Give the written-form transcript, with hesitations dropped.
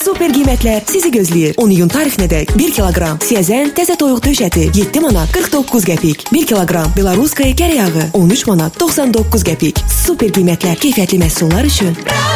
Super qiymətlər sizi gözləyir. 10 iyun tarifinədək 1 kiloqram siyəzən təzə toyuq döş əti 7 manat 49 qəpik. 1 kiloqram Belaruskaya gərə yağı 13 manat 99 qəpik. Super qiymətlər keyfiyyətli məhsullar üçün